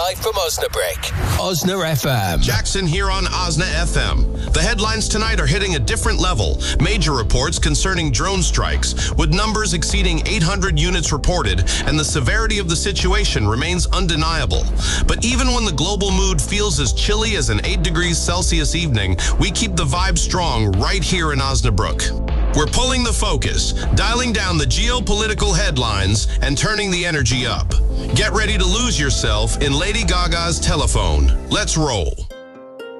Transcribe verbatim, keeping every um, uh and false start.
live from Osnabrück. Osna F M. Jackson here on Osna F M. The headlines tonight are hitting a different level. Major reports concerning drone strikes, with numbers exceeding eight hundred units reported, and the severity of the situation remains undeniable. But even when the global mood feels as chilly as an eight degrees Celsius evening, we keep the vibe strong right here in Osnabrück. We're pulling the focus, dialing down the geopolitical headlines, and turning the energy up. Get ready to lose yourself in Lady Gaga's Telephone. Let's roll.